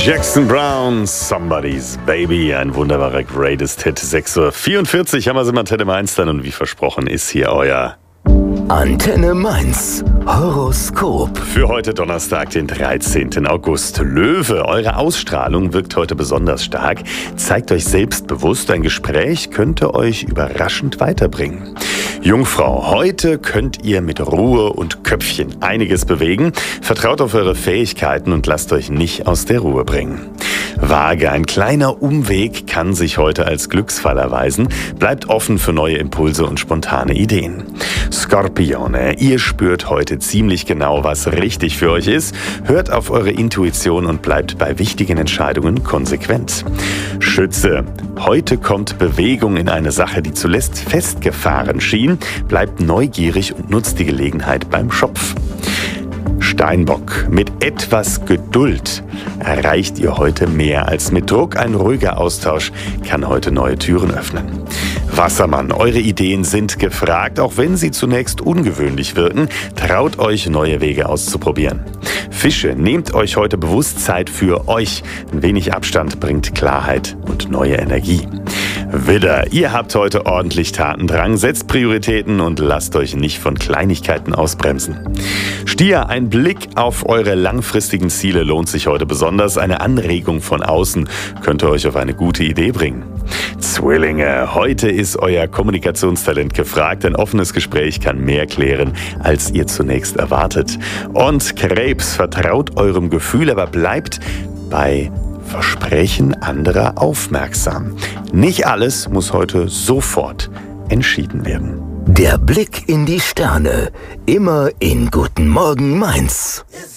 Jackson Brown, Somebody's Baby, ein wunderbarer Greatest Hit. 6:44 Uhr haben wir sie mit Antenne Mainz dann und wie versprochen ist hier euer Antenne Mainz Horoskop. für heute Donnerstag, den 13. August. Löwe, eure Ausstrahlung wirkt heute besonders stark. Zeigt euch selbstbewusst, ein Gespräch könnte euch überraschend weiterbringen. Jungfrau, heute könnt ihr mit Ruhe und Köpfchen einiges bewegen. Vertraut auf eure Fähigkeiten und lasst euch nicht aus der Ruhe bringen. Waage, ein kleiner Umweg kann sich heute als Glücksfall erweisen. Bleibt offen für neue Impulse und spontane Ideen. Skorpione, ihr spürt heute ziemlich genau, was richtig für euch ist. Hört auf eure Intuition und bleibt bei wichtigen Entscheidungen konsequent. Schütze, heute kommt Bewegung in eine Sache, die zuletzt festgefahren schien. Bleibt neugierig und nutzt die Gelegenheit beim Schopf. Steinbock, mit etwas Geduld erreicht ihr heute mehr als mit Druck. Ein ruhiger Austausch kann heute neue Türen öffnen. Wassermann, eure Ideen sind gefragt, auch wenn sie zunächst ungewöhnlich wirken. Traut euch, neue Wege auszuprobieren. Fische, nehmt euch heute bewusst Zeit für euch. Ein wenig Abstand bringt Klarheit und neue Energie. Widder, ihr habt heute ordentlich Tatendrang, setzt Prioritäten und lasst euch nicht von Kleinigkeiten ausbremsen. Stier, ein Blick auf eure langfristigen Ziele lohnt sich heute besonders. Eine Anregung von außen könnte euch auf eine gute Idee bringen. Zwillinge, heute ist euer Kommunikationstalent gefragt. Ein offenes Gespräch kann mehr klären, als ihr zunächst erwartet. Und Krebs, vertraut eurem Gefühl, aber bleibt bei Versprechen anderer aufmerksam. Nicht alles muss heute sofort entschieden werden. Der Blick in die Sterne. Immer in Guten Morgen Mainz.